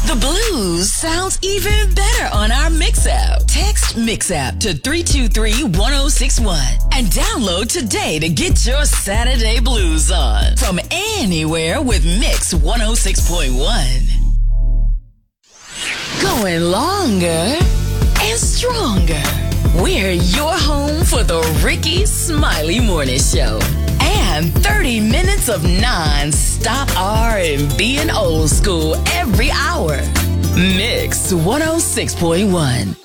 The blues sounds even better on our Mix app. Text Mix app to 323-1061 and download today to get your Saturday blues on from anywhere with Mix 106.1. Going longer and stronger. We're your home for the Ricky Smiley Morning Show. And 30 minutes of non-stop R&B and old school every hour. Mix 106.1.